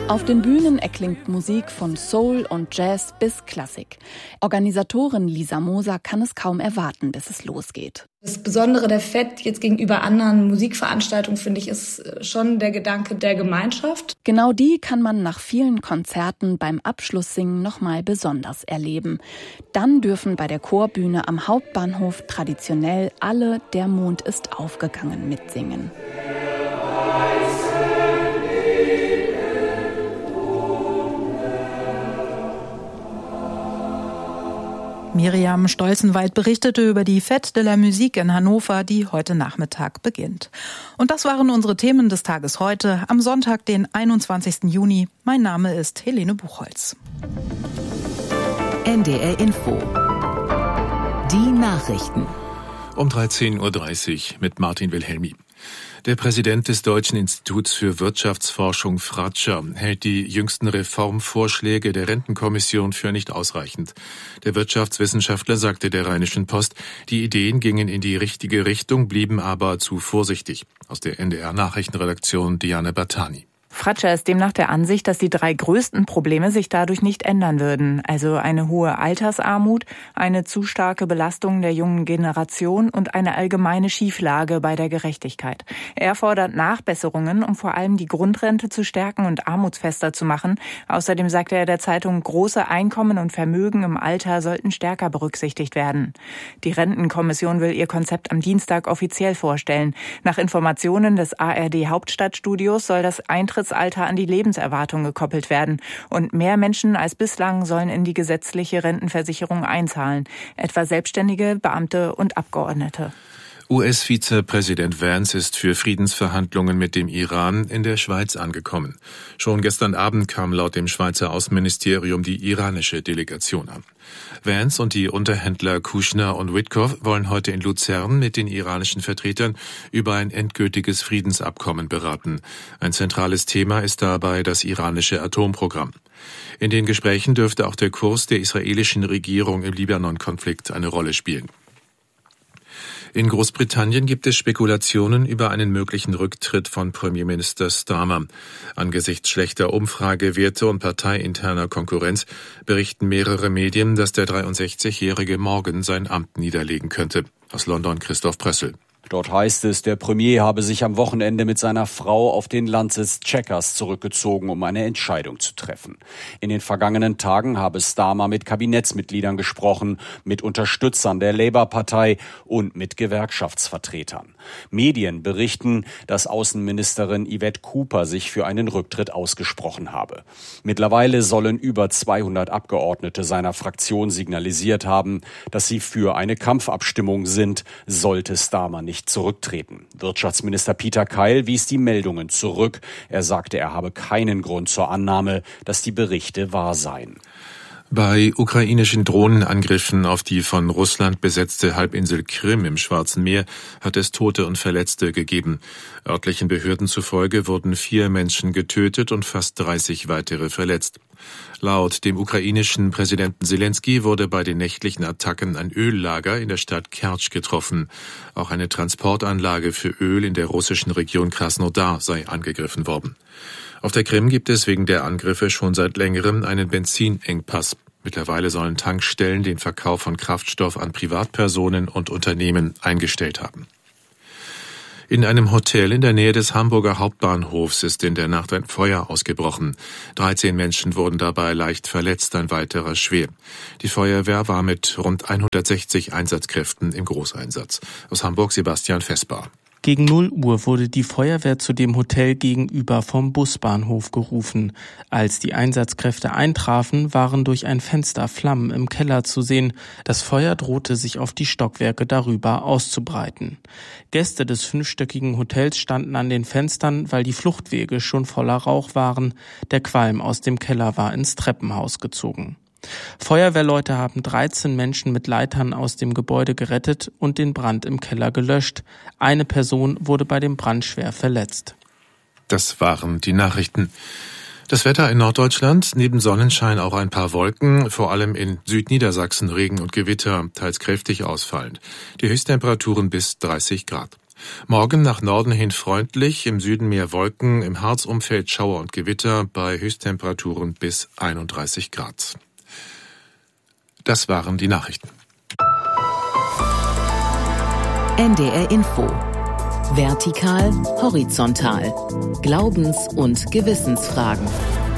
Auf den Bühnen erklingt Musik von Soul und Jazz bis Klassik. Organisatorin Lisa Moser kann es kaum erwarten, bis es losgeht. Das Besondere der FET jetzt gegenüber anderen Musikveranstaltungen, finde ich, ist schon der Gedanke der Gemeinschaft. Genau die kann man nach vielen Konzerten beim Abschlusssingen nochmal besonders erleben. Dann dürfen bei der Chorbühne am Hauptbahnhof traditionell alle "Der Mond ist aufgegangen" mitsingen. Miriam Stolzenwald berichtete über die Fête de la Musique in Hannover, die heute Nachmittag beginnt. Und das waren unsere Themen des Tages heute, am Sonntag, den 21. Juni. Mein Name ist Helene Buchholz. NDR Info. Die Nachrichten. Um 13.30 Uhr mit Martin Wilhelmi. Der Präsident des Deutschen Instituts für Wirtschaftsforschung Fratscher hält die jüngsten Reformvorschläge der Rentenkommission für nicht ausreichend. Der Wirtschaftswissenschaftler sagte der Rheinischen Post, die Ideen gingen in die richtige Richtung, blieben aber zu vorsichtig. Aus der NDR-Nachrichtenredaktion Diane Battani. Fratscher ist demnach der Ansicht, dass die 3 größten Probleme sich dadurch nicht ändern würden. Also eine hohe Altersarmut, eine zu starke Belastung der jungen Generation und eine allgemeine Schieflage bei der Gerechtigkeit. Er fordert Nachbesserungen, um vor allem die Grundrente zu stärken und armutsfester zu machen. Außerdem sagte er der Zeitung, große Einkommen und Vermögen im Alter sollten stärker berücksichtigt werden. Die Rentenkommission will ihr Konzept am Dienstag offiziell vorstellen. Nach Informationen des ARD Hauptstadtstudios soll das Eintrittsalter an die Lebenserwartung gekoppelt werden. Und mehr Menschen als bislang sollen in die gesetzliche Rentenversicherung einzahlen, etwa Selbstständige, Beamte und Abgeordnete. US-Vizepräsident Vance ist für Friedensverhandlungen mit dem Iran in der Schweiz angekommen. Schon gestern Abend kam laut dem Schweizer Außenministerium die iranische Delegation an. Vance und die Unterhändler Kushner und Witkoff wollen heute in Luzern mit den iranischen Vertretern über ein endgültiges Friedensabkommen beraten. Ein zentrales Thema ist dabei das iranische Atomprogramm. In den Gesprächen dürfte auch der Kurs der israelischen Regierung im Libanon-Konflikt eine Rolle spielen. In Großbritannien gibt es Spekulationen über einen möglichen Rücktritt von Premierminister Starmer. Angesichts schlechter Umfragewerte und parteiinterner Konkurrenz berichten mehrere Medien, dass der 63-Jährige morgen sein Amt niederlegen könnte. Aus London Christoph Prössel. Dort heißt es, der Premier habe sich am Wochenende mit seiner Frau auf den Landsitz Chequers zurückgezogen, um eine Entscheidung zu treffen. In den vergangenen Tagen habe Starmer mit Kabinettsmitgliedern gesprochen, mit Unterstützern der Labour-Partei und mit Gewerkschaftsvertretern. Medien berichten, dass Außenministerin Yvette Cooper sich für einen Rücktritt ausgesprochen habe. Mittlerweile sollen über 200 Abgeordnete seiner Fraktion signalisiert haben, dass sie für eine Kampfabstimmung sind, sollte Starmer nicht zurücktreten. Wirtschaftsminister Peter Keil wies die Meldungen zurück. Er sagte, er habe keinen Grund zur Annahme, dass die Berichte wahr seien. Bei ukrainischen Drohnenangriffen auf die von Russland besetzte Halbinsel Krim im Schwarzen Meer hat es Tote und Verletzte gegeben. Örtlichen Behörden zufolge wurden 4 Menschen getötet und fast 30 weitere verletzt. Laut dem ukrainischen Präsidenten Selenskyj wurde bei den nächtlichen Attacken ein Öllager in der Stadt Kertsch getroffen. Auch eine Transportanlage für Öl in der russischen Region Krasnodar sei angegriffen worden. Auf der Krim gibt es wegen der Angriffe schon seit längerem einen Benzinengpass. Mittlerweile sollen Tankstellen den Verkauf von Kraftstoff an Privatpersonen und Unternehmen eingestellt haben. In einem Hotel in der Nähe des Hamburger Hauptbahnhofs ist in der Nacht ein Feuer ausgebrochen. 13 Menschen wurden dabei leicht verletzt, ein weiterer schwer. Die Feuerwehr war mit rund 160 Einsatzkräften im Großeinsatz. Aus Hamburg Sebastian Vesper. Gegen 0 Uhr wurde die Feuerwehr zu dem Hotel gegenüber vom Busbahnhof gerufen. Als die Einsatzkräfte eintrafen, waren durch ein Fenster Flammen im Keller zu sehen. Das Feuer drohte sich auf die Stockwerke darüber auszubreiten. Gäste des 5-stöckigen Hotels standen an den Fenstern, weil die Fluchtwege schon voller Rauch waren. Der Qualm aus dem Keller war ins Treppenhaus gezogen. Feuerwehrleute haben 13 Menschen mit Leitern aus dem Gebäude gerettet und den Brand im Keller gelöscht. Eine Person wurde bei dem Brand schwer verletzt. Das waren die Nachrichten. Das Wetter in Norddeutschland, neben Sonnenschein auch ein paar Wolken, vor allem in Südniedersachsen Regen und Gewitter, teils kräftig ausfallend. Die Höchsttemperaturen bis 30 Grad. Morgen nach Norden hin freundlich, im Süden mehr Wolken, im Harzumfeld Schauer und Gewitter bei Höchsttemperaturen bis 31 Grad. Das waren die Nachrichten. NDR Info. Vertikal, horizontal. Glaubens- und Gewissensfragen.